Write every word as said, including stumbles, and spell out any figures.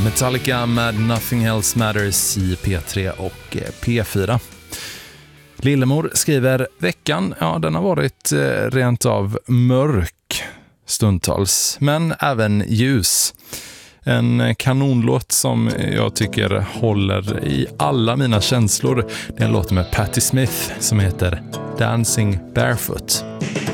Metallica med Nothing Else Matters i P tre och P fyra. Lillemor skriver, veckan, ja den har varit eh, rent av mörk stundtals, men även ljus. En kanonlåt som jag tycker håller i alla mina känslor. Det är en låt med Patti Smith som heter Dancing Barefoot.